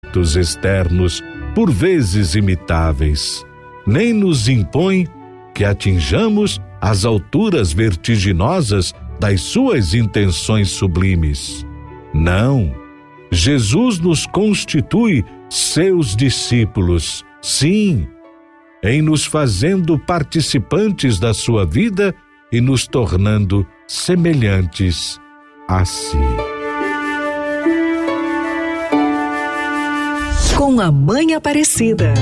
aspectos externos, por vezes imitáveis, nem nos impõe que atinjamos as alturas vertiginosas das suas intenções sublimes. Não, Jesus nos constitui seus discípulos, sim, em nos fazendo participantes da sua vida e nos tornando semelhantes a si. Com a Mãe Aparecida.